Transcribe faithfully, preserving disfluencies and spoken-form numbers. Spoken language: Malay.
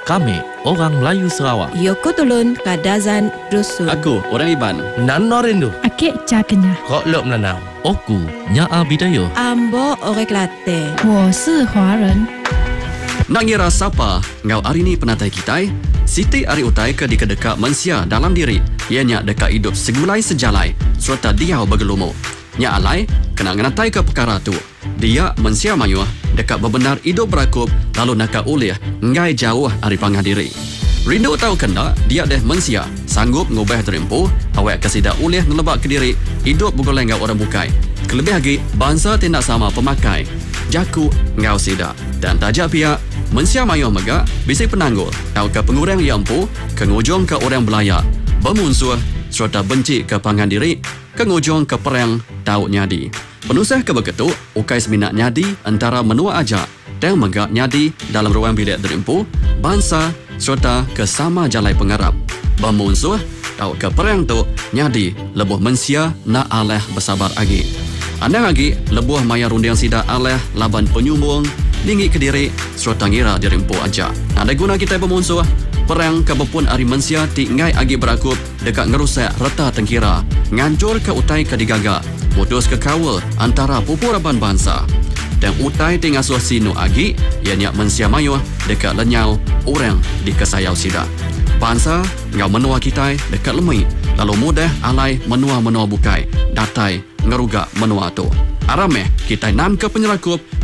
Kami orang Melayu Sarawak. Yoko Tulun Kadazan Dusun. Aku orang Iban. Nano Rindu. Akik Cakenya. Kok Lok Menanau. Oku Nyaa Bidayo. Ambo Orek Latte. 我是华人。 Nak ngira siapa ngau hari ni penatai kita? Siti ari utai ke di kedeka mensia dalam diri. Ianya dekat hidup segulai sejalai serta diau bergelumu. Nya alai kena ngenatai ke perkara tu. Dia mensia mayuh dekat bebenar hidup berakup lalu nak ulih ngai jauh ari pangah diri. Rindu tahu kena dia deh mensia sanggup ngubah terimpu awak kasida ulih ngelebak ke diri hidup bugolai ngau orang bukai. Kelebih lagi bangsa tindak sama pemakai. Jaku ngau sida dan tajak pihak mensia mayuh megak bisi penanggul tahu ke pengurang yang empu ke ngujung ke orang belayak bermusuh serta benci ke pangan diri ke ngujung ke perang tahu nyadi. Penusah ke begitu ukai seminat nyadi antara menua aja dan megak nyadi dalam ruang bilik terimpu bangsa serta ke sama jalai pengarap bermusuh tahu ke perang tu nyadi lebuh mensia nak aleh bersabar lagi. Anda lagi lebuh maya rundiang sida aleh laban penyumbung tinggi ke diri serta ngira dirimpu aja. Ada guna kita bermusuh perang kebepun ari mensia ti ngai agi berakup dekat ngerusak reta tengkira ngancur ke utai ke digaga putus ke kawal antara pupuraban bangsa dan utai ti ngasuh sinu agi ianya mensia mayuh dekat lenyau orang di kesayau sida. Bangsa ngau menua kita dekat lemai lalu mudah alai menua-menua bukai datai ngerugak menua tu. Arameh kita nan ke penyelakup